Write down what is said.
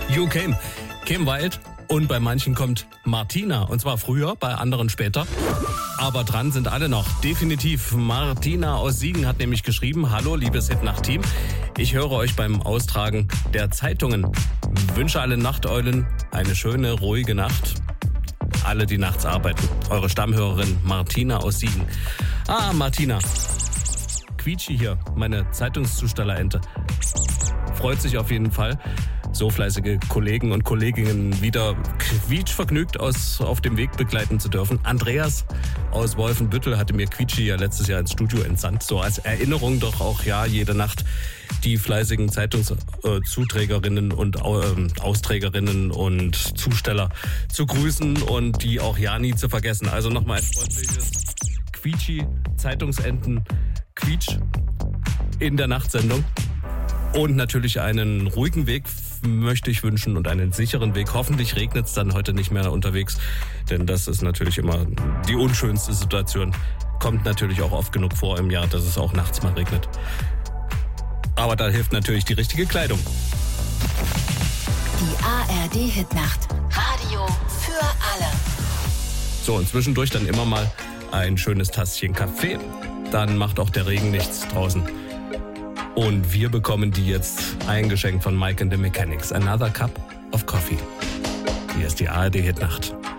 You Came. Came Wild. Und bei manchen kommt Martina. Und zwar früher, bei anderen später. Aber dran sind alle noch. Definitiv. Martina aus Siegen hat nämlich geschrieben: Hallo, liebes Hitnacht-Team. Ich höre euch beim Austragen der Zeitungen. Wünsche allen Nachteulen eine schöne, ruhige Nacht. Alle, die nachts arbeiten. Eure Stammhörerin Martina aus Siegen. Ah, Martina. Quietschi hier, meine Zeitungszustellerente. Freut sich auf jeden Fall, so fleißige Kollegen und Kolleginnen wieder quietschvergnügt auf dem Weg begleiten zu dürfen. Andreas aus Wolfenbüttel hatte mir Quietschi ja letztes Jahr ins Studio entsandt, so als Erinnerung doch auch ja jede Nacht die fleißigen Zeitungszuträgerinnen und Austrägerinnen und Zusteller zu grüßen und die auch ja nie zu vergessen. Also nochmal ein freundliches Quietschi, Zeitungsenten, Quietsch in der Nachtsendung. Und natürlich einen ruhigen Weg möchte ich wünschen und einen sicheren Weg. Hoffentlich regnet es dann heute nicht mehr unterwegs, denn das ist natürlich immer die unschönste Situation. Kommt natürlich auch oft genug vor im Jahr, dass es auch nachts mal regnet. Aber da hilft natürlich die richtige Kleidung. Die ARD-Hitnacht. Radio für alle. So, und zwischendurch dann immer mal ein schönes Tasschen Kaffee. Dann macht auch der Regen nichts draußen. Und wir bekommen die jetzt eingeschenkt von Mike and the Mechanics. Another Cup of Coffee. Hier ist die ARD-Hitnacht.